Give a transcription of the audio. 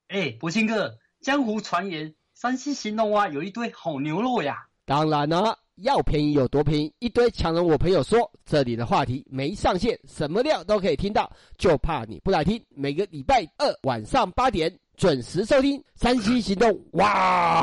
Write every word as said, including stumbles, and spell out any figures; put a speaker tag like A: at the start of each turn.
A: 哎，博兴哥，江湖传言山西行动蛙有一堆好牛肉呀。
B: 当然了，要便宜有多便宜，一堆强人我朋友说，这里的话题没上限，什么料都可以听到，就怕你不来听。每个礼拜二晚上八点准时收听山西行动蛙。